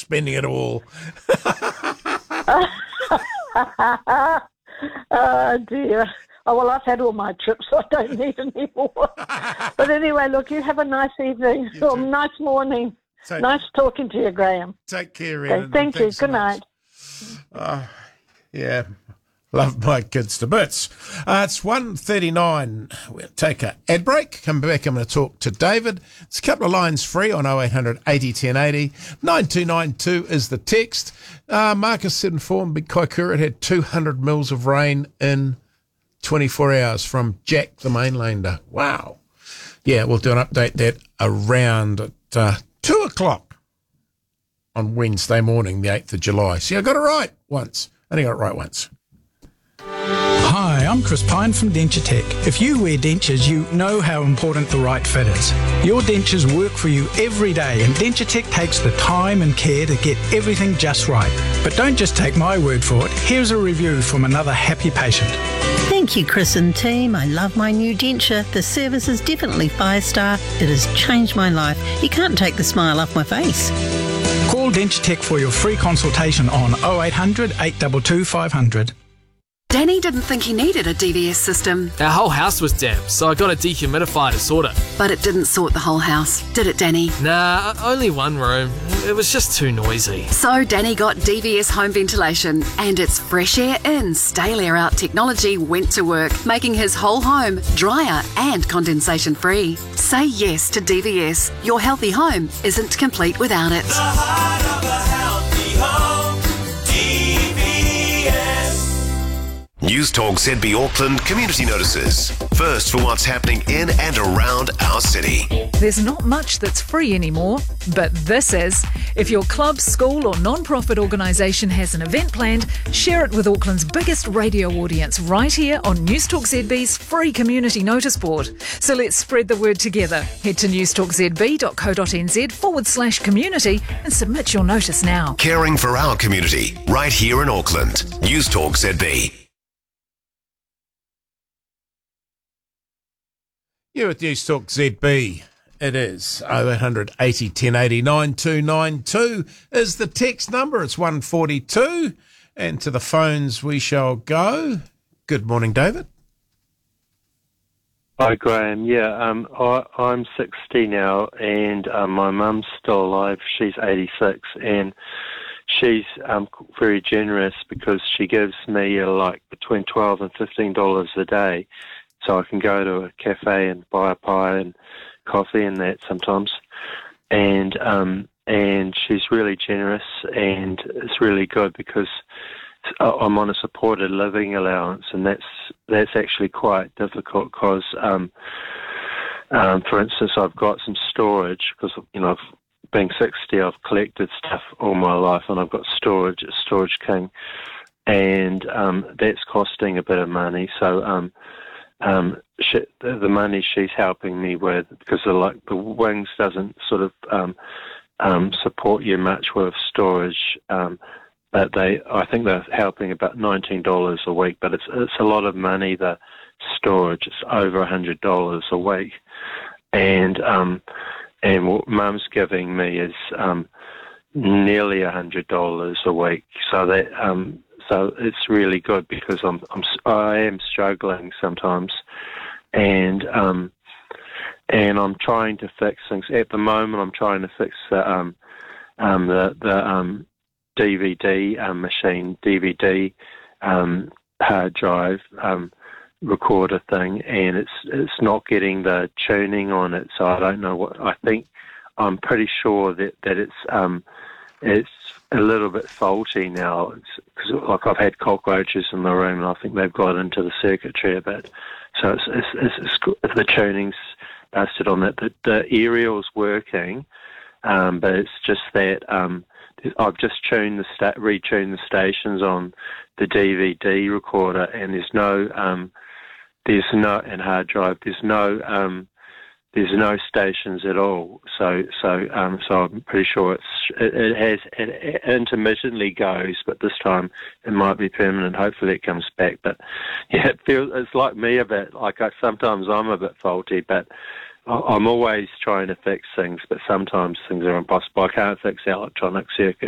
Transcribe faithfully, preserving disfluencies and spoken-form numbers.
spending it all. Oh, dear. Oh, well, I've had all my trips, so I don't need any more. But anyway, look, you have a nice evening, or nice morning. Take, nice talking to you, Graham. Take care, Okay, Rhiannon. thank you. So Good much. night. Uh, yeah, love my kids to bits. Uh, it's one thirty-nine. We'll take a ad break. Come back, I'm going to talk to David. It's a couple of lines free on oh eight hundred eighty ten eighty. nine two nine two is the text. Uh, Marcus informed me Kaikoura had two hundred mils of rain in twenty-four hours from Jack the Mainlander. Wow. Yeah, we'll do an update that around at uh, two o'clock on Wednesday morning, the eighth of July. See, I got it right once. I only got it right once. Hi, I'm Chris Pine from Denture Tech. If you wear dentures, you know how important the right fit is. Your dentures work for you every day, and Denture Tech takes the time and care to get everything just right. But don't just take my word for it. Here's a review from another happy patient. Thank you, Chris and team. I love my new denture. The service is definitely five star. It has changed my life. You can't take the smile off my face. Call Denture Tech for your free consultation on oh eight hundred, eight two two, five hundred. Danny didn't think he needed a D V S system. Our whole house was damp, so I got a dehumidifier to sort it. But it didn't sort the whole house, did it, Danny? Nah, only one room. It was just too noisy. So Danny got D V S home ventilation, and its fresh air in, stale air out technology went to work, making his whole home drier and condensation free. Say yes to D V S. Your healthy home isn't complete without it. The heart of a healthy home, D V S. News Talk Z B Auckland Community Notices. First for what's happening in and around our city. There's not much that's free anymore, but this is. If your club, school or non-profit organisation has an event planned, share it with Auckland's biggest radio audience right here on News Talk Z B's free community notice board. So let's spread the word together. Head to newstalkzb.co.nz forward slash community and submit your notice now. Caring for our community right here in Auckland. News Talk Z B. You're at News Talk Z B. It is oh eight hundred eighty ten eighty. Nine two nine two is the text number. It's one forty-two. And to the phones we shall go. Good morning, David. Hi, Graham. Yeah, um, I, I'm sixty now, and uh, my mum's still alive. She's eighty-six, and she's um, very generous because she gives me uh, like between twelve and fifteen dollars a day. So I can go to a cafe and buy a pie and coffee and that sometimes. And um, and she's really generous, and it's really good because I'm on a supported living allowance, and that's that's actually quite difficult because, um, um, for instance, I've got some storage because, you know, I've, being sixty, I've collected stuff all my life, and I've got storage at Storage King, and um, that's costing a bit of money. So um, Um, she, the, the money she's helping me with, because the, like the Wings doesn't sort of um, um, support you much with storage, um, but they, I think they're helping about nineteen dollars a week. But it's it's a lot of money. The storage, it's over a hundred dollars a week, and um, and what Mum's giving me is um, nearly a hundred dollars a week. So that. Um, So it's really good because I'm, I'm I am struggling sometimes, and um, and I'm trying to fix things. At the moment, I'm trying to fix the um, um, the, the um, D V D um, machine, D V D um, hard drive um, recorder thing, and it's it's not getting the tuning on it. So I don't know what I think. I'm pretty sure that that it's um, it's a little bit faulty now, because like I've had cockroaches in the room, and I think they've got into the circuitry a bit. So it's, it's, it's, it's the tuning's busted on it. The, the aerial's working, um, but it's just that um, I've just tuned the sta- retuned the stations on the D V D recorder, and there's no um, there's no and hard drive. There's no um, There's no stations at all, so so um, so I'm pretty sure it's it, it has it intermittently goes, but this time it might be permanent. Hopefully it comes back. But yeah, it feels it's like me a bit. Like I, sometimes I'm a bit faulty, but I'm always trying to fix things. But sometimes things are impossible. I can't fix the electronic circuit.